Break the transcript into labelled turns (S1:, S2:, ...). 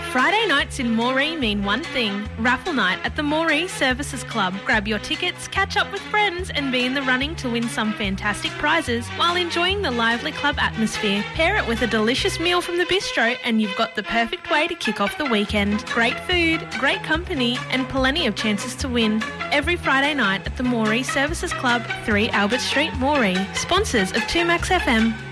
S1: Friday nights in Moree mean one thing, raffle night at the Moree Services Club. Grab your tickets, catch up with friends and be in the running to win some fantastic prizes while enjoying the lively club atmosphere. Pair it with a delicious meal from the bistro and you've got the perfect way to kick off the weekend. Great food, great company and plenty of chances to win. Every Friday night at the Moree Services Club, 3 Albert Street, Moree. Sponsors of 2Max FM.